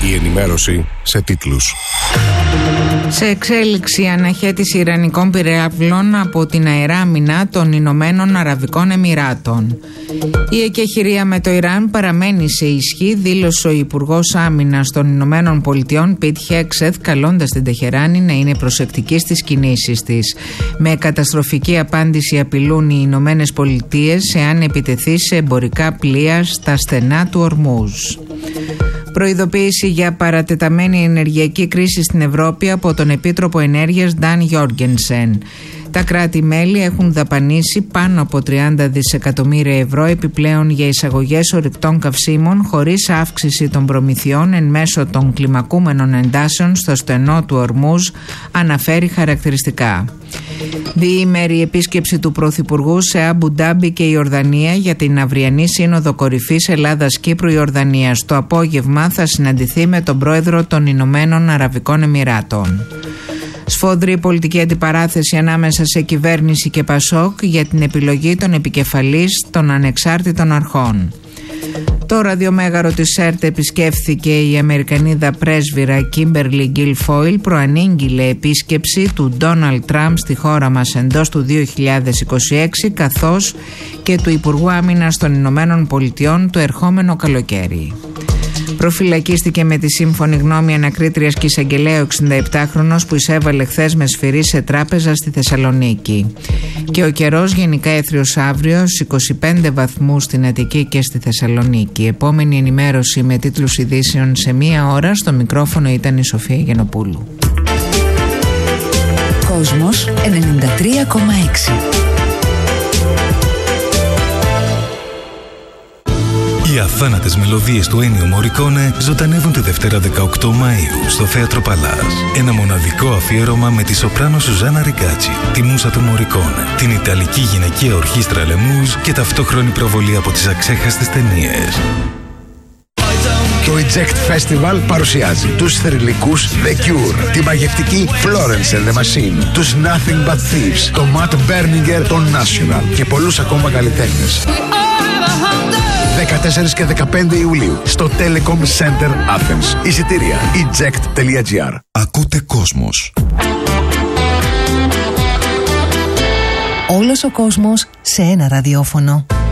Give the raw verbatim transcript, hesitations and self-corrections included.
Η ενημέρωση σε τίτλους. Σε εξέλιξη αναχέτηση ιρανικών πυράβλων από την αεράμινα των Ηνωμένων Αραβικών Εμιράτων. Η εκεχηρία με το Ιράν παραμένει σε ισχύ, δήλωσε ο Υπουργός Άμυνας των Ηνωμένων Πολιτειών Πιτ Χέξεθ, καλώντας την Τεχεράνη να είναι προσεκτική στις κινήσεις της. Με καταστροφική απάντηση απειλούν οι Ηνωμένες Πολιτείες εάν επιτεθεί σε εμπορικά πλοία στα στενά του Ορμούζ. Προειδοποίηση για παρατεταμένη ενεργειακή κρίση στην Ευρώπη από τον Επίτροπο Ενέργειας Νταν Γιόργενσεν. Τα κράτη-μέλη έχουν δαπανίσει πάνω από τριάντα δισεκατομμύρια ευρώ επιπλέον για εισαγωγές ορυκτών καυσίμων χωρίς αύξηση των προμηθειών εν μέσω των κλιμακούμενων εντάσεων στο στενό του Ορμούζ, αναφέρει χαρακτηριστικά. Διήμερη επίσκεψη του Πρωθυπουργού σε Αμπου Ντάμπι και Ιορδανία για την αυριανή Σύνοδο Κορυφής Ελλάδας-Κύπρου-Ιορδανίας. Το απόγευμα θα συναντηθεί με τον πρόεδρο των Ηνωμένων Αραβικών Εμιράτων. Σφοδρή πολιτική αντιπαράθεση ανάμεσα σε κυβέρνηση και Πασόκ για την επιλογή των επικεφαλής των ανεξάρτητων αρχών. Το ραδιομέγαρο της ΕΡΤ επισκέφθηκε η Αμερικανίδα πρέσβυρα Κίμπερλι Γκίλφόιλ, προανήγγειλε επίσκεψη του Ντόναλντ Τραμπ στη χώρα μας εντός του δύο χιλιάδες είκοσι έξι, καθώς και του Υπουργού Άμυνας των Ηνωμένων Πολιτειών το ερχόμενο καλοκαίρι. Προφυλακίστηκε με τη σύμφωνη γνώμη ανακρίτριας και εισαγγελέα εξηνταεπτάχρονος που εισέβαλε χθες με σφυρί σε τράπεζα στη Θεσσαλονίκη. Και ο καιρός γενικά έθριος αύριο στους είκοσι πέντε βαθμούς στην Αττική και στη Θεσσαλονίκη. Επόμενη ενημέρωση με τίτλους ειδήσεων σε μία ώρα. Στο μικρόφωνο ήταν η Σοφία Γενοπούλου. Κόσμος ενενήντα τρία κόμμα έξι. Οι αθάνατες μελωδίες του Ένιο Μωρικόνε ζωντανεύουν τη Δευτέρα δεκαοκτώ Μαΐου στο Θέατρο Παλάς. Ένα μοναδικό αφιέρωμα με τη σοπράνο Σουζάνα Ριγκάτσι, τη μούσα του Μωρικόνε, την Ιταλική γυναικεία ορχήστρα Λεμούζ και ταυτόχρονη προβολή από τις αξέχαστες ταινίες. Το Eject Festival παρουσιάζει τους θρυλικούς The Cure, τη μαγευτική Florence and the Machine, τους Nothing But Thieves, το Matt Berninger, το National και πολλούς ακόμα καλλιτέχνες. δεκατέσσερις και δεκαπέντε Ιουλίου στο Telecom Center Athens. Εισιτήρια eject τελεία gr. Ακούτε Κόσμος. Όλος ο κόσμος σε ένα ραδιόφωνο.